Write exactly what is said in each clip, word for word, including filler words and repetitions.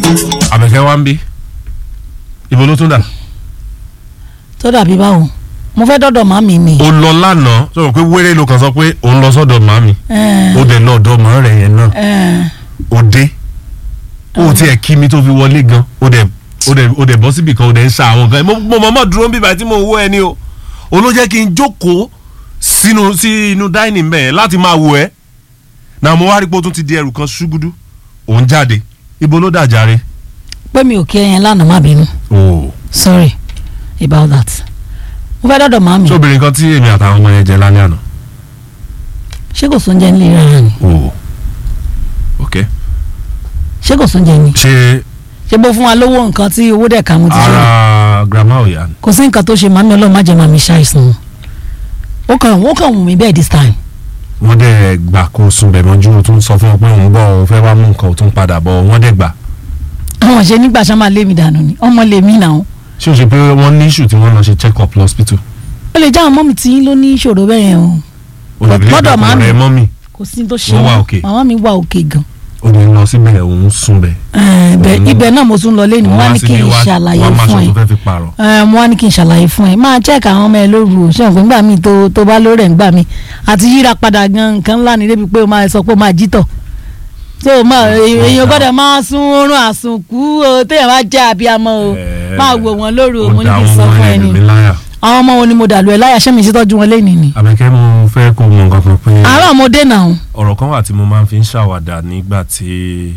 Àbẹ̀kẹ́ wá ń bí ibo ló tún dà. tó dàbí báwo mo fẹ́ dọ́dọ̀ màmí ni. o lọ lánàá sọ pé wéré ló kàn sọ pé òun lọ sọ́dọ̀ màmí ó dẹ̀ lọ ọ̀dọ̀ màá rẹ̀ yẹn náà ó dé ó tiẹ̀ kí mi tó fi wọlé gan ó dẹ̀ ó dẹ̀ ó dẹ̀ bọ́ síbì kan ó dẹ̀ ń ṣa àwọn kan mo mọ̀ mọ̀ dúró bíbá tí mo wọ ẹni o òun ló jẹ́ kí n jókòó sínú sí inú dining bẹ́ẹ̀ láti máa wo ẹ́ náà mo wá rí pé ó tún ti di ẹrù kan ṣúgúdú òun jáde ibo ló dàjàre. pé mi ò kí ẹyẹn lánàá má bínú. oh sorry about that. mo fẹ́ dọ́dọ̀ màmí. ṣé obìnrin kan tí èmi àtàwọn ọmọ yẹn jẹ lálẹ́ àná. ṣé kò sóúnjẹ nílé rárá ni. oh ok. ṣé kò sóúnjẹ ni. ṣé. ṣé bó fún wa lówó nǹkan tí owó dẹ̀ kà mú ti ṣe. ara grandma ò yá ni. kò sí nǹkan tó ṣe màmí ọlọ́run má jẹ́ màmí ṣàìsàn. ó kàn ó kàn wù mí bẹ́ẹ̀ this time. wọ́n dẹ̀ gbà kó sùn bẹ̀ mọ́jú o tún sọ fún ọ pé òun bọ̀ òun fẹ́ wá mú nǹkan o tún padà bọ̀ wọ́n dẹ̀ gbà. àwọn ṣe nígbà sá máa lé mi dànù ni ọmọ lè mí nà ó. ṣé o ṣe pé wọ́n ní issue tí wọ́n lọ ṣe check up lọ́spítù. ó lè já àwọn mọ́mì tí ló ní ìṣòro bẹ́ẹ̀ yẹn o. lọ́dọ̀ màmí mọ́mì kò sí tó ṣe wọ́n wà òkè. màmá mi wà òkè gan. ó ní lọ síbẹ̀ òun sùn bẹ̀. ẹ̀ẹ́dẹ̀ ibẹ̀ náà mo tún lọ lé ní wọ́n á ní kí n ṣàlàyé fún ẹ wọ́n á ní kí n ṣàlàyé fún ẹ máa check àwọn ọmọ ẹ lóru o ṣé òǹkó ńgbà míì tó tó bá lórí ẹ̀ ńgbà míì àti yíra padà gan nǹkan ńlá ni débi pé o máa sọ pé o máa jí tọ̀ tó o máa èèyàn gbọ́dọ̀ máa sún oorun àsùnkú o téèyàn bá jẹ́ abiyamọ o máa wò wọ́n lóru o mo ní kí n sọ fún ẹ ni àwọn ọmọ wo ni mo dàlú ẹ láyà ṣé mi ṣe tọ́jú wọn lẹ́nìí ni. Àbẹ̀kẹ́ mo fẹ́ kó mọ nǹkan kan pé. àárọ̀ ọmọdé náà. ọ̀rọ̀ kan wà tí mo máa ń fi ń ṣàwàdà nígbà tí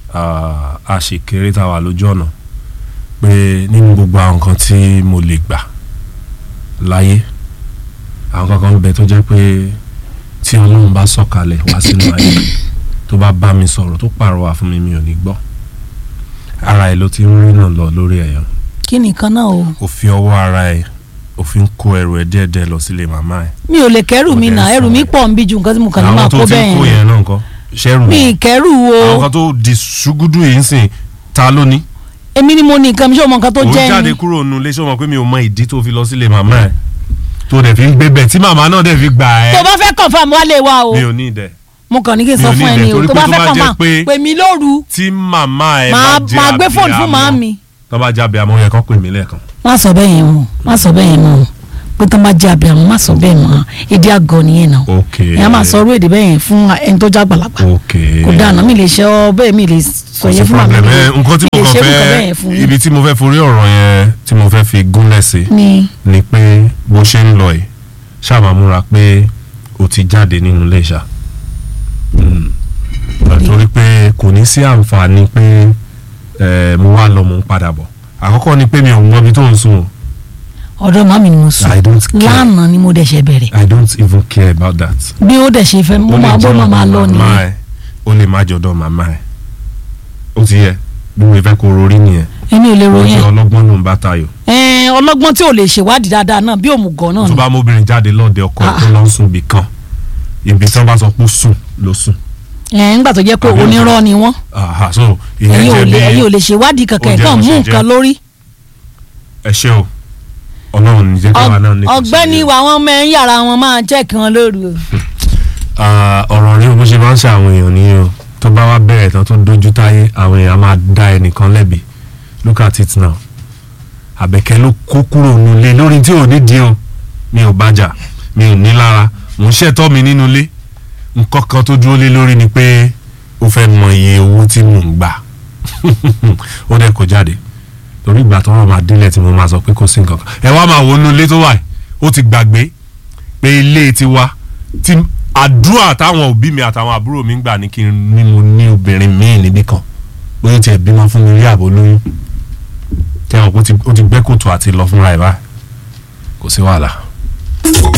a ṣe kéré tá a wà lójú ọ̀nà pé nínú gbogbo àwọn nǹkan tí mo lè gbà láyé àwọn kankan bẹ tó jẹ́ pé tí Ọlọ́run bá sọ̀kalẹ̀ wá sínú ayé tó bá bá mi sọ̀rọ̀ tó pàrọwà fún mi mi ò ní gbọ́ ara ẹ̀ ló ti ń rí náà lọ lórí ẹ̀yàn. kí nìkan náà o. ó fi ọwọ́ ara ẹ̀ òfin kó ẹrù ẹ díẹ̀díẹ̀ lọ sílé màmá ẹ. mi ò lè kẹ́rù mi náà ẹrù mi pọ̀ ń bí ju nǹkan tí mo kàn ní máa kó bẹ́ẹ̀ yẹn. àwọn tó fi kó yẹn náà nǹkan ṣẹ́rù mi kẹ́rù o. àwọn kan tó di ṣùgúdù yìí ń sìn ta ló ní. èmi ni mo ní nǹkan mi ṣé o mọ nǹkan tó jẹ́ ni. ó jáde kúrò nù lé ṣé o mọ̀ pé mi ò mọ ìdí tó fi lọ sílé màmá ẹ tó dẹ̀ fi ń gbé bẹ̀ tí màmá náà dẹ̀ fi gbà ẹ́. tó bá fẹ́ confirm wálé wa o. mi ò ní ìdẹ. mo kàn ní kí n sọ fún ẹ ní o tó bá fẹ́ confirm pè mí lóru. tí màmá ẹ bá jẹ́ máa gbé fóònù fún màmí. tó bá jẹ́ abiyamọ yẹ kán pè mí lẹ́ẹ̀kan. má sọ bẹ́ẹ̀ yẹn o má sọ bẹ́ẹ̀ yẹn mọ́ pé tó máa jẹ́ abiyamọ má sọ bẹ́ẹ̀ mọ́ èdè àgọ́ nìyẹn náà. ok ìyá máa sọ orú èdè bẹ́ẹ̀ yẹn fún ẹni tó já gbàlagbà. ok kò dáná mi lè ṣe ọ bẹ́ẹ̀ mi lè sọ yẹn fún màmí. nǹkan tí mo kàn fẹ́ ibi tí mo fẹ́ forí ọ̀rọ̀ yẹn tí mo fẹ́ fi gúnlẹ̀ sí ni pé bó ṣe ń lọ yìí ṣáà múra pé o ti jáde nínú ilé ìṣá torí pé kò ní sí àǹfààní pé mo wá lọ mo ń padà bọ̀ àkọ́kọ́ ni pé mi ò mọ ibi tó ń sùn o. ọ̀dọ̀ màmí ni mo sùn lánàá ni mo dẹ̀ ṣe bẹ̀rẹ̀. I don't even care about that. bí ó dẹ̀ ṣe fẹ́ mo máa bọ́ màmá lọ nìyẹn. ó lè má jọ̀dọ̀ màmá ẹ̀ ó ti yẹ bí mo fẹ́ kó rorí nìyẹn. èmi ò lè ro yẹn. ó jẹ́ ọlọ́gbọ́n ló ń bá tayò. ọlọ́gbọ́n tí ò lè ṣèwádìí dáadáa náà bí òmùgọ̀ náà. tó bá mọ́bìnrin jáde lọ́ọ̀dẹ ọkọ tó lọ ń sùn ibì kan ibi tí wọ́n bá sọ pé sùn ló sùn. ẹ ńgbà tó jẹ́ pé onírọ́ ni wọ́n. ẹ̀yin ò lè ṣèwádìí kankan ẹ̀ kàn mú nǹkan lórí. ẹ ṣé o Ọlọ́run ní jẹ́ káwa náà ní. ọ̀gbẹ́ni wa wọn mẹ ń yàrá wọn máa jẹ́kì wọn lóru. ọ̀rọ̀ rí bó ṣe máa ń ṣe àwọn èèyàn nìyẹn o tó bá wá bẹ̀rẹ̀ tán tó dojú táyé àwọn èèyàn máa dá ẹnìkan lẹ́bi look at it now. Àbẹ̀kẹ́ ló kó kúrò nílé lórí tí ò ní di o mi ò bàjá mi ò ní lára mò ń ṣètọ́ mi nínú ilé nǹkan kan tó dúró lé lórí ni pé ó fẹ́ mọ iye owó tí mò ń gbà ó dẹ̀ kó jáde torí ìgbà tó wọ́n máa délẹ̀ tí mo máa sọ pé kò sí nǹkan kan ẹ wá máa wo inú ilé tó wà ó ti gbàgbé pé ilé ti wá tí àdúrà táwọn òbí mi àtàwọn àbúrò mi ń gbà ní kí n ní mo ní obìnrin míì níbí kan bóyá tiẹ̀ bímọ fún mi rí àbò lóyún tẹ́wọ̀n ó ti gbẹ́ kòtò àti lọ fúnra ẹ̀ báyìí kò sí wàhálà.